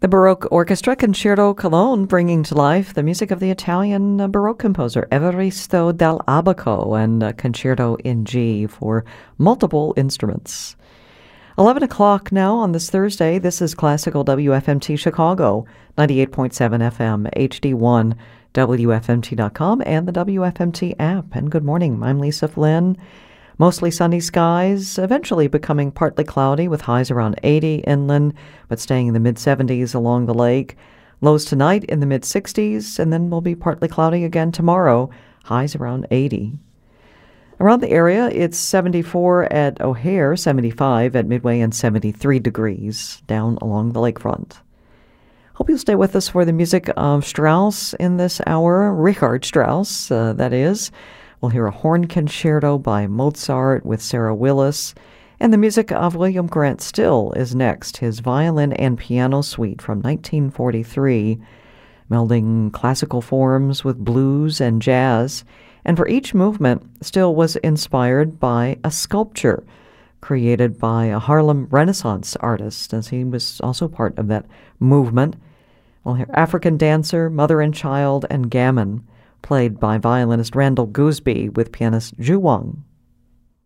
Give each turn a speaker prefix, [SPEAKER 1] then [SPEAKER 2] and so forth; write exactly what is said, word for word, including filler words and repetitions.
[SPEAKER 1] The Baroque Orchestra Concerto Cologne, bringing to life the music of the Italian uh, Baroque composer Evaristo dell'Abaco and a concerto in G for multiple instruments. eleven o'clock now on this Thursday. This is Classical W F M T Chicago, ninety-eight point seven F M, H D one, W F M T dot com, and the W F M T app. And good morning. I'm Lisa Flynn. Mostly sunny skies, eventually becoming partly cloudy with highs around eighty inland, but staying in the mid-seventies along the lake. Lows tonight in the mid-sixties, and then will be partly cloudy again tomorrow, highs around eighty. Around the area, it's seventy-four at O'Hare, seventy-five at Midway, and seventy-three degrees down along the lakefront. Hope you'll stay with us for the music of Strauss in this hour, Richard Strauss, uh, that is. We'll hear a horn concerto by Mozart with Sarah Willis, and the music of William Grant Still is next, his violin and piano suite from nineteen forty-three, melding classical forms with blues and jazz. And for each movement, Still was inspired by a sculpture created by a Harlem Renaissance artist, as he was also part of that movement. We'll hear African Dancer, Mother and Child, and Gammon, played by violinist Randall Gooseby with pianist Zhu Wang.